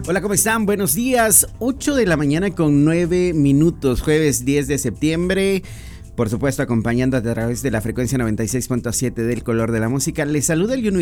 Hola, ¿cómo están? Buenos días. 8 de la mañana con 9 minutos, jueves 10 de septiembre. Por supuesto, acompañándote a través de la frecuencia 96.7 del Color de la Música. Les saluda el